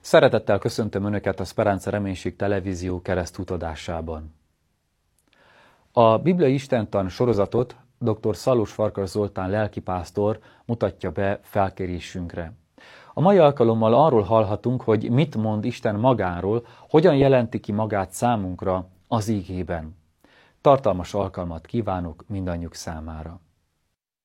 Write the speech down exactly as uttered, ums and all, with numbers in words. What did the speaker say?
Szeretettel köszöntöm Önöket a Speranza Reménység Televízió keresztutadásában. A Bibliai Istentan sorozatot dr. Szalós Farkas Zoltán lelkipásztor mutatja be felkérésünkre. A mai alkalommal arról hallhatunk, hogy mit mond Isten magáról, hogyan jelenti ki magát számunkra az ígében. Tartalmas alkalmat kívánok mindannyiuk számára.